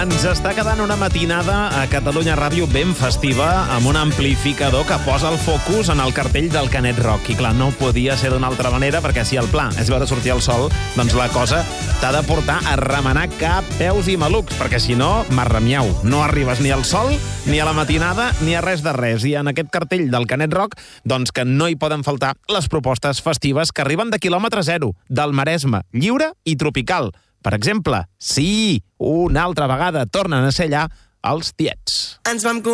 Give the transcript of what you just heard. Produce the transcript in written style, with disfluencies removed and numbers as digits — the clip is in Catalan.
Ens està quedant una matinada a Catalunya Ràdio ben festiva amb un amplificador que posa el focus en el cartell del Canet Rock. I clar, no podia ser d'una altra manera, perquè si el pla és veure sortir el sol, doncs la cosa t'ha de portar a remenar cap, peus i malucs, perquè si no, marramiau, no arribes ni al sol, ni a la matinada, ni a res de res. I en aquest cartell del Canet Rock, doncs que no hi poden faltar les propostes festives que arriben de quilòmetre zero, del Maresme, lliure i tropical. Per exemple, sí, una altra vegada tornen a ser allà els Tiets. Ens vam